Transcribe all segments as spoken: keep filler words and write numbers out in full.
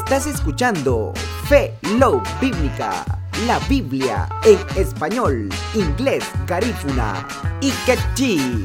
Estás escuchando Fe Love Bíblica, la Biblia en español, inglés, garífuna y quechí.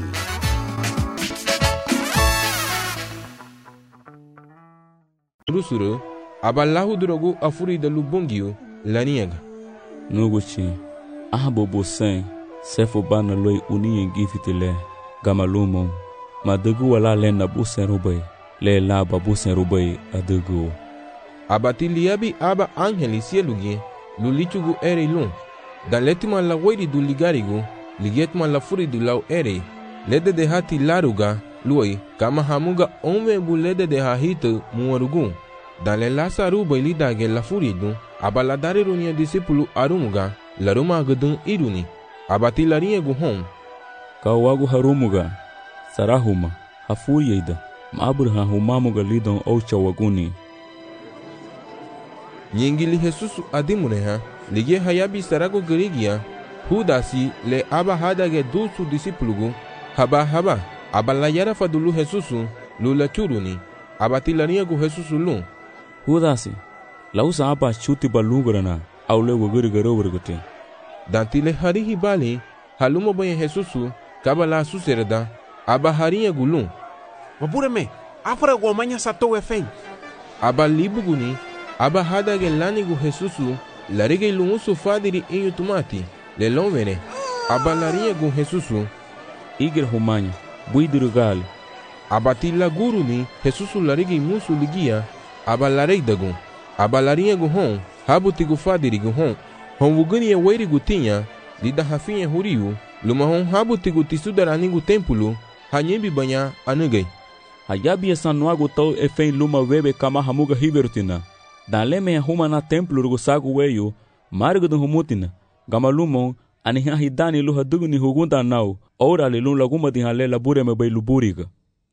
Rusuru abalahu drogu afuri da lubungiu laniaga. Nuguchi ahabo bosen sefo bana loy uniyen gifitile gamalumo madugu wala lena bosen rubay le laba bosen rubay adugu. Abati liabi aba angeli sielugi lulichugu ere lun. Dan letima la wairi du ligarigu ligetma la furi du lau ere lede de hati laruga luai kama hamuga ome bu lede de hahita muarugu. Dan le lasa rubai lidage la furi du aba la dare runia disipulu arumuga laruma agudun iruni. Abati larinye gu hon kawagu harumuga sarahuma hafuri yeida maabur hahumamuga lidon ocha waguni. Nyingili Jesusu adimuneha lige hayabi sarago gerigia hudasi le aba hadage dusu disipulugu haba haba aba la yara fadulu Jesusu lula churuni abati laniagu Jesusu lu hudasi lausa aba chuti balugrana aule waguri garo wargate dantile harihi bali halumo baye Jesusu kabala suserda aba haria gulu wapureme afra guamanya sato efen aba libuguni aba hadage lanigu Jesusu larige lumusu fadiri inyu tumati le lomene aba laria gu Jesusu igir humanya buidirugali abati la guruni Jesusu larige musu ligia aba lareidagu aba laria gu hon habuti gu fadiri gu hon hon wuguni e weiri gu tinha lida hafinha huriu luma hon habuti gu tisudarani gu tempulu hanyembi banya anugai hayabi esanuagu tau efen luma webe kama hamuga hiverutina daleme huma na templo rugusagu weyo margudu humutina gamalumon aniha hidani luha dugni hugunta nau ora le lun laguma di halela bureme bay luburiga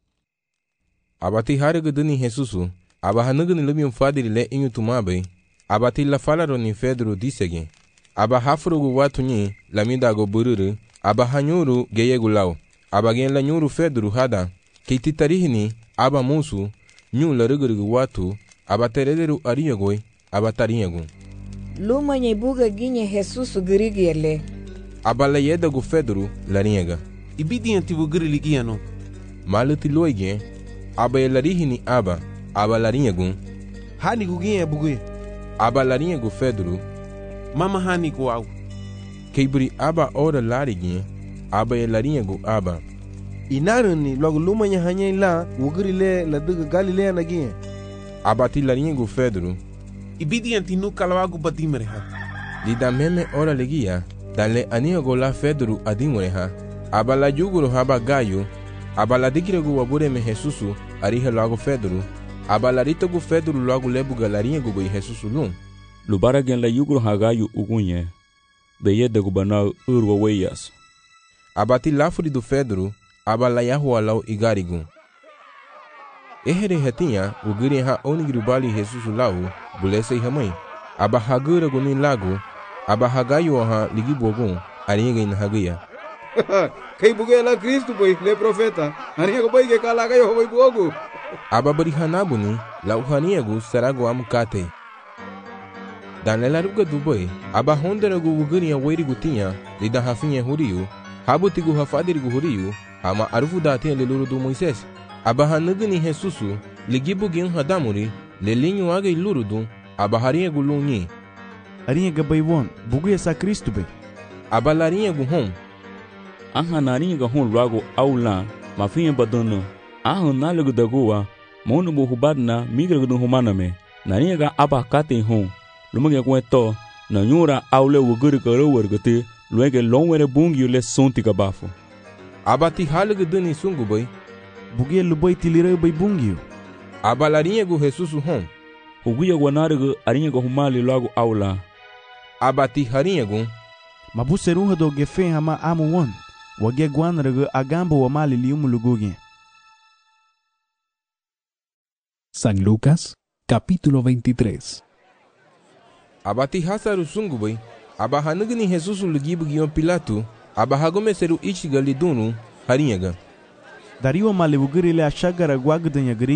abati hariguduni Jesusu aba hanugni lumium fadiri le inyu tumabe abati la falaro ni Pedro disege aba hafrugu watunyi lamida go bururu aba hanyuru geyegulau aba gen la nyuru Pedro hada kititarihini aba musu nyu la rugurugu watu abaterederu ariagoi abatariagu luma nyebuga ginye Jesus girigiele abala yeda gu Pedro laniaga ibidi antivu giriligiano maluti loige abayelarihini aba abalariagu hani guginye bugue abalariagu Pedro mama hani guau keibri aba ora larigi abayelariagu aba inaruni logo luma nya hanya la wugirile la duga galilea nagie abati laringu Pedro ibidi antinu kalawagu badimreha lida meme ora legia dale aniago la Pedro adimreha abala juguro haba gayo abala digiregu wabure me Jesusu arihe lago Pedro abala ritogu Pedro lago lebuga laringu go Jesusu lum lubara gen la juguro hagayu ugunye beyede gubana urwa weyas abati lafuri do Pedro abala yahwa lao igarigu ehere hatinha ugiri ha onigirubali Jesusu lau bulese hamai aba hagura gunin lago aba hagayo ha ligibogun aringa in hagaya kai bugela Cristo boy le profeta aringa boy ke kala gayo boy bogu aba bari hanabuni lau haniagu sarago amkate dan la ruga du boy aba hondera gu ugiri wairi gutinha lida hafinha huriu habutigu hafadiri gu huriu ama arufu date le luru du Moises aba hanugni Jesusu ligibu gin hadamuri le linyu age lurudu aba harinha gu lunyi arinha gabaywon bugu esa Cristo be aba larinha gu hon aha narinha ga hon lago aula mafinha badono aha nalugu dagoa monu bu hubadna migra gu humana me narinha ga aba kate hon lumage kweto na nyura aule wuguri karo wergate luege longwere bungi le sonti gabafu abati halugu duni sungu boy bugie luboy tilire bay bungiu abalarinha gu Jesusu hon huguya guanargu arinha gu humali lago aula abati harinha gu mabuserunha do gefen hama amu won wage guanargu agambo wa mali liumu lugugie. San Lucas capítulo veintitrés. Abati hasaru sungu boy aba hanugni Jesusu lugibu gion Pilato aba hagome seru ichiga lidunu harinha ga Dario malewugiri le ashagara guagdanya gri